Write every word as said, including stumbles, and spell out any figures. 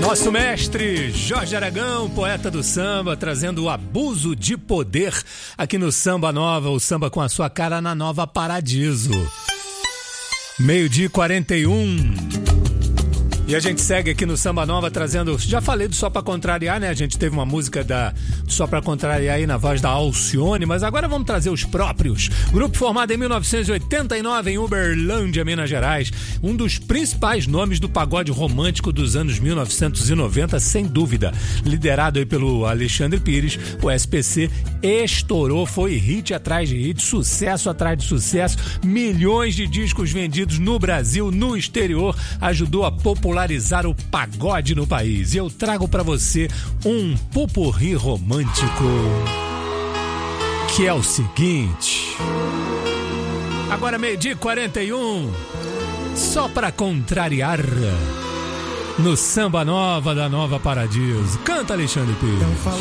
Nosso mestre Jorge Aragão, poeta do samba, trazendo o abuso de poder aqui no Samba Nova, o samba com a sua cara na Nova Paradiso. Meio-dia e quarenta e um. E a gente segue aqui no Samba Nova trazendo... Já falei do Só Pra Contrariar, né? A gente teve uma música da do Só Pra Contrariar aí na voz da Alcione, mas agora vamos trazer os próprios. Grupo formado em mil novecentos e oitenta e nove em Uberlândia, Minas Gerais. Um dos principais nomes do pagode romântico dos anos mil novecentos e noventa, sem dúvida. Liderado aí pelo Alexandre Pires, o S P C estourou, foi hit atrás de hit, sucesso atrás de sucesso. Milhões de discos vendidos no Brasil, no exterior. Ajudou a popularizar o pagode no país. E eu trago pra você um popurrí romântico, que é o seguinte. Agora meio-dia e quarenta e um, Só Pra Contrariar, no Samba Nova da Nova Paradiso. Canta, Alexandre Pires.